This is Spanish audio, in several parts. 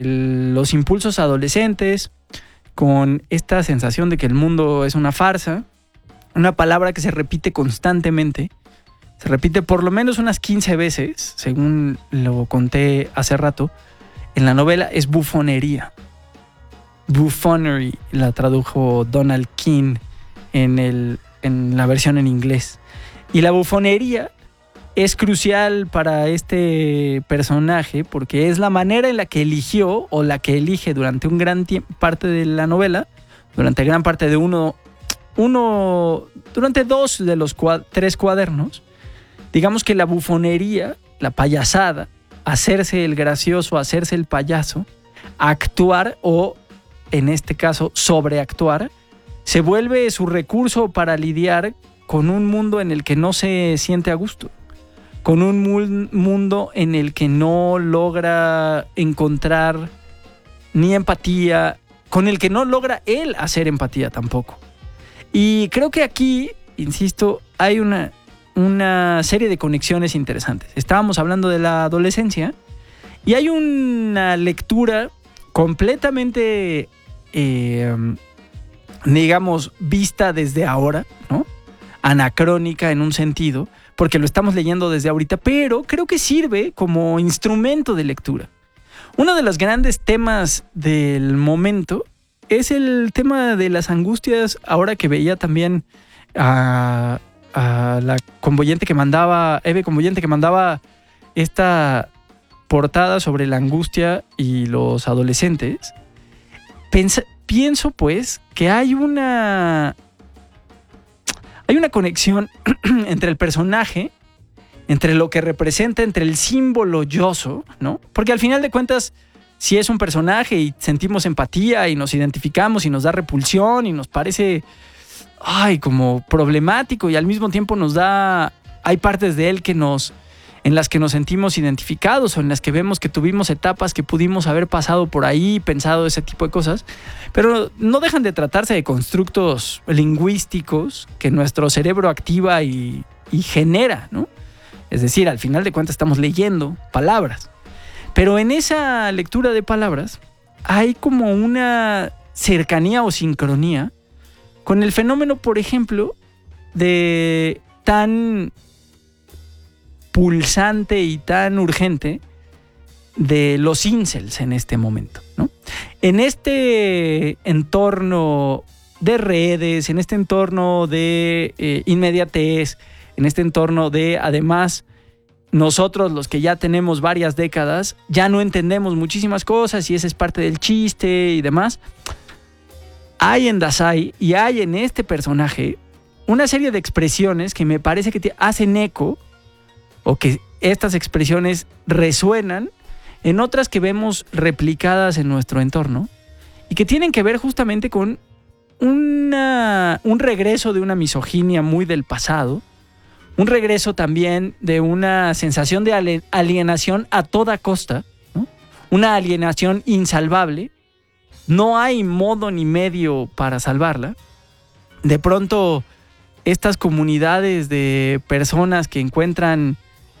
los impulsos adolescentes, con esta sensación de que el mundo es una farsa, una palabra que se repite constantemente, se repite por lo menos unas 15 veces, según lo conté hace rato, en la novela, es bufonería. Buffoonery la tradujo Donald King en la versión en inglés. Y la bufonería es crucial para este personaje porque es la manera en la que eligió o la que elige durante un gran parte de la novela, durante gran parte de durante 2 de los 3 cuadernos. Digamos que la bufonería, la payasada, hacerse el gracioso, hacerse el payaso, actuar o, en este caso, sobreactuar, se vuelve su recurso para lidiar con un mundo en el que no se siente a gusto, con un mundo en el que no logra encontrar ni empatía, con el que no logra él hacer empatía tampoco. Y creo que aquí, insisto, hay una serie de conexiones interesantes. Estábamos hablando de la adolescencia y hay una lectura completamente, digamos, vista desde ahora, ¿no? Anacrónica en un sentido, porque lo estamos leyendo desde ahorita, pero creo que sirve como instrumento de lectura. Uno de los grandes temas del momento es el tema de las angustias, ahora que veía también a la Convoyente que mandaba, Eve Convoyente, que mandaba esta portada sobre la angustia y los adolescentes. Pienso pues que hay una conexión entre el personaje, entre lo que representa, entre el símbolo yoso, ¿no? Porque al final de cuentas, si es un personaje y sentimos empatía y nos identificamos y nos da repulsión y nos parece como problemático y al mismo tiempo hay partes de él en las que nos sentimos identificados o en las que vemos que tuvimos etapas que pudimos haber pasado por ahí, pensado ese tipo de cosas, pero no dejan de tratarse de constructos lingüísticos que nuestro cerebro activa y genera, ¿no? Es decir, al final de cuentas estamos leyendo palabras, pero en esa lectura de palabras hay como una cercanía o sincronía con el fenómeno, por ejemplo, de tan pulsante y tan urgente de los incels en este momento, ¿no? En este entorno de redes, en este entorno de inmediatez, en este entorno de, además, nosotros los que ya tenemos varias décadas, ya no entendemos muchísimas cosas y esa es parte del chiste y demás. Hay en Dazai y hay en este personaje una serie de expresiones que me parece que hacen eco o que estas expresiones resuenan en otras que vemos replicadas en nuestro entorno y que tienen que ver justamente con un regreso de una misoginia muy del pasado, un regreso también de una sensación de alienación a toda costa, ¿no? Una alienación insalvable. No hay modo ni medio para salvarla. De pronto, estas comunidades de personas que encuentran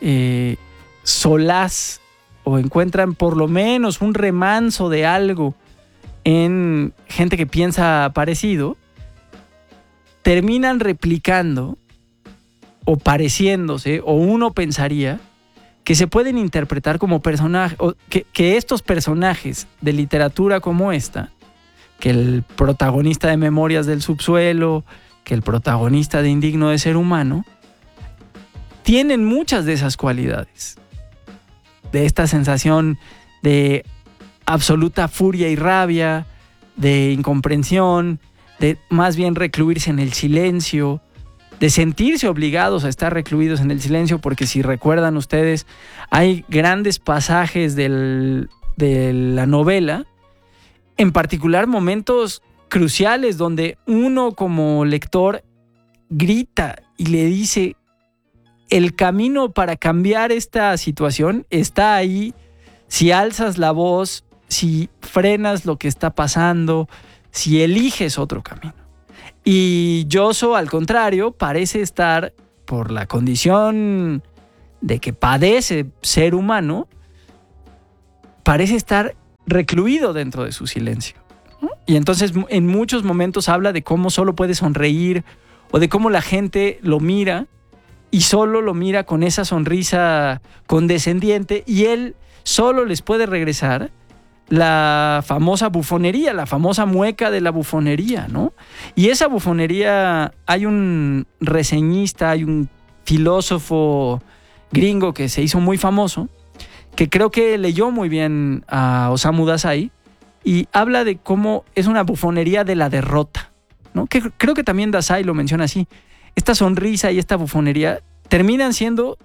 solaz o encuentran por lo menos un remanso de algo en gente que piensa parecido, terminan replicando o pareciéndose, o uno pensaría que se pueden interpretar como personajes, o que estos personajes de literatura como esta, que el protagonista de Memorias del Subsuelo, que el protagonista de Indigno de Ser Humano, tienen muchas de esas cualidades, de esta sensación de absoluta furia y rabia, de incomprensión, de más bien recluirse en el silencio, de sentirse obligados a estar recluidos en el silencio, porque si recuerdan ustedes, hay grandes pasajes de la novela, en particular momentos cruciales donde uno como lector grita y le dice: el camino para cambiar esta situación está ahí, si alzas la voz, si frenas lo que está pasando, si eliges otro camino. Y Yoso, al contrario, parece estar, por la condición de que padece ser humano, parece estar recluido dentro de su silencio, ¿no? Y entonces en muchos momentos habla de cómo solo puede sonreír o de cómo la gente lo mira y solo lo mira con esa sonrisa condescendiente y él solo les puede regresar la famosa bufonería, la famosa mueca de la bufonería, ¿no? Y esa bufonería, hay un reseñista, hay un filósofo gringo que se hizo muy famoso, que creo que leyó muy bien a Osamu Dazai y habla de cómo es una bufonería de la derrota, ¿no? Que creo que también Dazai lo menciona así. Esta sonrisa y esta bufonería terminan siendo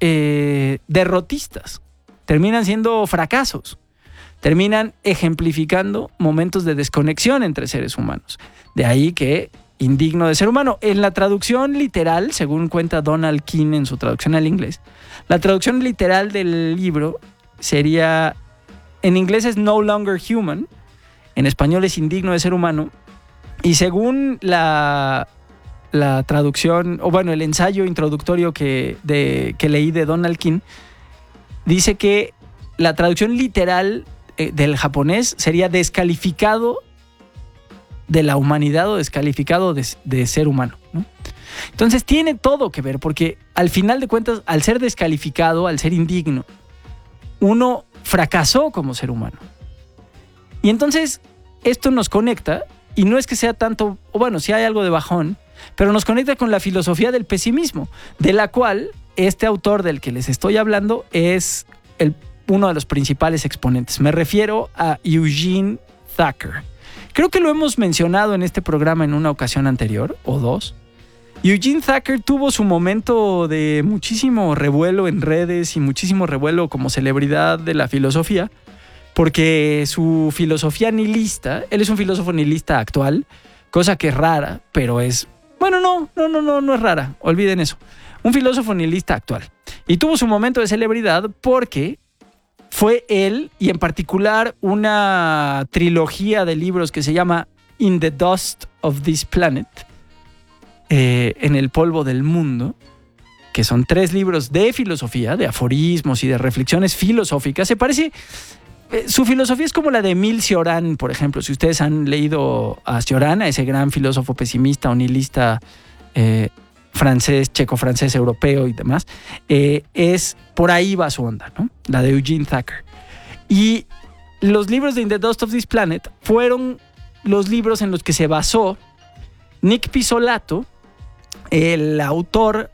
derrotistas, terminan siendo fracasos, terminan ejemplificando momentos de desconexión entre seres humanos. De ahí que indigno de ser humano. En la traducción literal, según cuenta Donald King en su traducción al inglés, la traducción literal del libro sería, en inglés es no longer human, en español es indigno de ser humano, y según la traducción, o bueno, el ensayo introductorio que leí de Donald King, dice que la traducción literal del japonés sería descalificado de la humanidad o descalificado de ser humano, ¿no? Entonces tiene todo que ver, porque al final de cuentas, al ser descalificado, al ser indigno, uno fracasó como ser humano. Y entonces esto nos conecta, y no es que sea tanto, o bueno, sí hay algo de bajón, pero nos conecta con la filosofía del pesimismo, de la cual este autor del que les estoy hablando es uno de los principales exponentes. Me refiero a Eugene Thacker. Creo que lo hemos mencionado en este programa en una ocasión anterior, o dos. Eugene Thacker tuvo su momento de muchísimo revuelo en redes y muchísimo revuelo como celebridad de la filosofía, porque su filosofía nihilista, él es un filósofo nihilista actual, cosa que es rara, pero es... Bueno, no es rara, olviden eso. Un filósofo nihilista actual. Y tuvo su momento de celebridad porque fue él, y en particular una trilogía de libros que se llama In the Dust of This Planet, en el polvo del mundo, que son 3 libros de filosofía, de aforismos y de reflexiones filosóficas. Se parece... su filosofía es como la de Émile Cioran, por ejemplo. Si ustedes han leído a Cioran, a ese gran filósofo pesimista o nihilista francés, checo-francés, europeo y demás, es por ahí va su onda, ¿no? La de Eugene Thacker. Y los libros de In the Dust of This Planet fueron los libros en los que se basó Nick Pizzolatto, el autor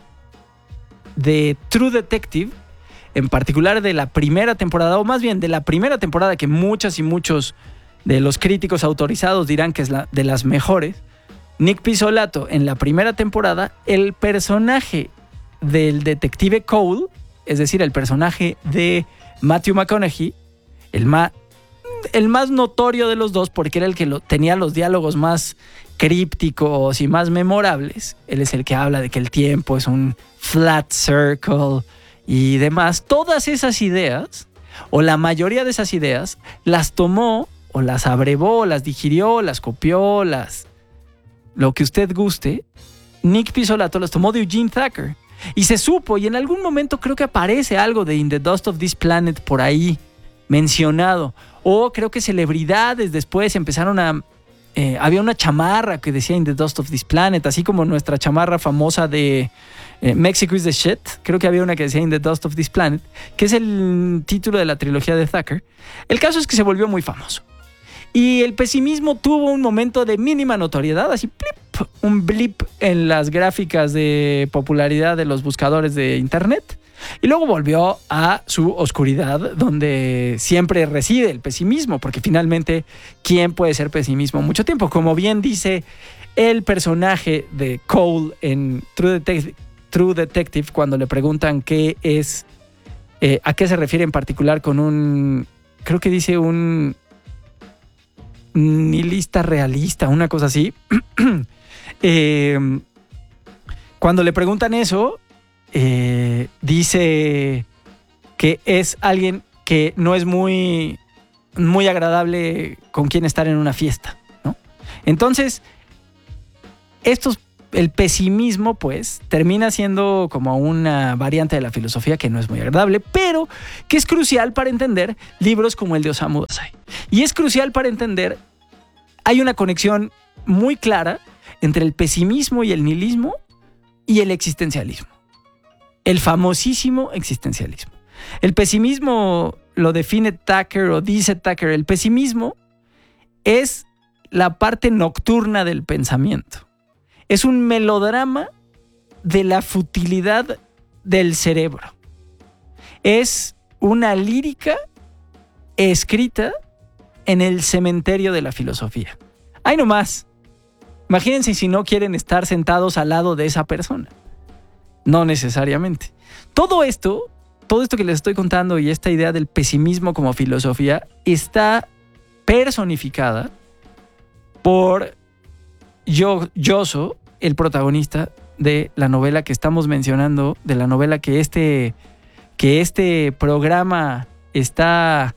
de True Detective, en particular de la primera temporada, o más bien de la primera temporada que muchas y muchos de los críticos autorizados dirán que es de las mejores. Nick Pizzolatto, en la primera temporada, el personaje del detective Cole, es decir, el personaje de Matthew McConaughey, el más notorio de los dos, porque era el que tenía los diálogos más crípticos y más memorables. Él es el que habla de que el tiempo es un flat circle y demás. Todas esas ideas, o la mayoría de esas ideas, las tomó o las abrevó, las digirió, las copió, lo que usted guste. Nick Pizzolatto las tomó de Eugene Thacker. Y se supo, y en algún momento creo que aparece algo de In the Dust of This Planet por ahí mencionado. O creo que celebridades después empezaron a... había una chamarra que decía In the Dust of This Planet, así como nuestra chamarra famosa de Mexico is the Shit. Creo que había una que decía In the Dust of This Planet, que es el título de la trilogía de Thacker. El caso es que se volvió muy famoso. Y el pesimismo tuvo un momento de mínima notoriedad, así un blip en las gráficas de popularidad de los buscadores de internet. Y luego volvió a su oscuridad, donde siempre reside el pesimismo, porque finalmente, ¿quién puede ser pesimismo mucho tiempo? Como bien dice el personaje de Cole en True Detective, cuando le preguntan qué es, a qué se refiere en particular con creo que dice un nihilista realista, una cosa así. Cuando le preguntan eso, dice que es alguien que no es muy, muy agradable con quien estar en una fiesta, ¿no? Entonces, estos el pesimismo, pues, termina siendo como una variante de la filosofía que no es muy agradable, pero que es crucial para entender libros como el de Osamu Dazai. Y es crucial para entender, hay una conexión muy clara entre el pesimismo y el nihilismo y el existencialismo. El famosísimo existencialismo. El pesimismo lo define Tucker o dice Tucker, el pesimismo es la parte nocturna del pensamiento. Es un melodrama de la futilidad del cerebro. Es una lírica escrita en el cementerio de la filosofía. ¡Ay, no más! Imagínense si no quieren estar sentados al lado de esa persona. No necesariamente. Todo esto que les estoy contando y esta idea del pesimismo como filosofía está personificada por Yoso, el protagonista de la novela que estamos mencionando, de la novela que este programa está,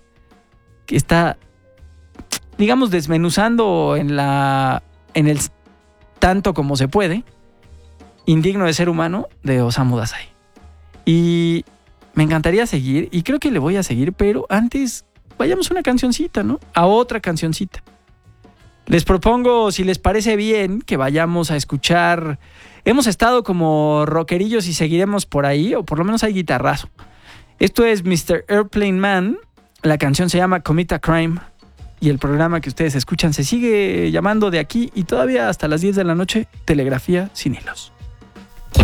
digamos, desmenuzando en el tanto como se puede, Indigno de ser humano, de Osamu Dazai. Y me encantaría seguir, y creo que le voy a seguir, pero antes vayamos a una cancioncita, ¿no? A otra cancioncita. Les propongo, si les parece bien, que vayamos a escuchar. Hemos estado como rockerillos y seguiremos por ahí, o por lo menos hay guitarrazo. Esto es Mr. Airplane Man. La canción se llama Commit a Crime. Y el programa que ustedes escuchan se sigue llamando de aquí y todavía hasta las 10 de la noche, Telegrafía sin hilos.